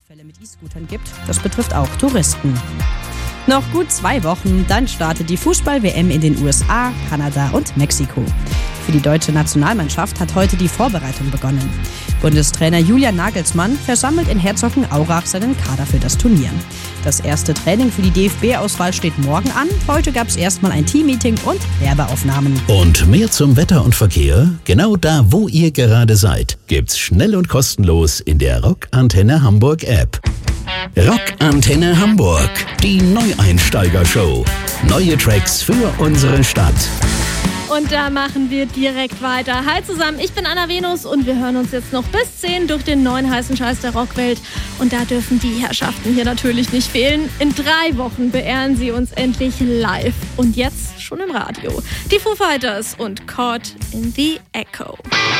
Unfälle mit E-Scootern gibt. Das betrifft auch Touristen. Noch gut 2 Wochen, dann startet die Fußball-WM in den USA, Kanada und Mexiko. Für die deutsche Nationalmannschaft hat heute die Vorbereitung begonnen. Bundestrainer Julian Nagelsmann versammelt in Herzogenaurach seinen Kader für das Turnier. Das erste Training für die DFB-Auswahl steht morgen an. Heute gab es erstmal ein Teammeeting und Werbeaufnahmen. Und mehr zum Wetter und Verkehr? Genau da, wo ihr gerade seid, gibt's schnell und kostenlos in der Rock Antenne Hamburg App. Rock Antenne Hamburg, die Neueinsteiger-Show. Neue Tracks für unsere Stadt. Und da machen wir direkt weiter. Hi zusammen, ich bin Anna Venus und wir hören uns jetzt noch bis 10 durch den neuen heißen Scheiß der Rockwelt. Und da dürfen die Herrschaften hier natürlich nicht fehlen. In 3 Wochen beehren sie uns endlich live. Und jetzt schon im Radio. Die Foo Fighters und Caught in the Echo.